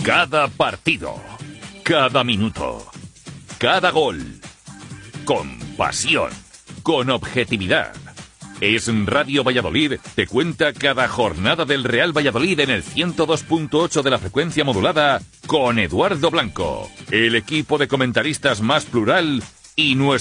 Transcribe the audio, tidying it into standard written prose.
Cada partido, cada minuto, cada gol. Con pasión, con objetividad. Es Radio Valladolid, te cuenta cada jornada del Real Valladolid en el 102.8 de la frecuencia modulada con Eduardo Blanco, el equipo de comentaristas más plural y nuestro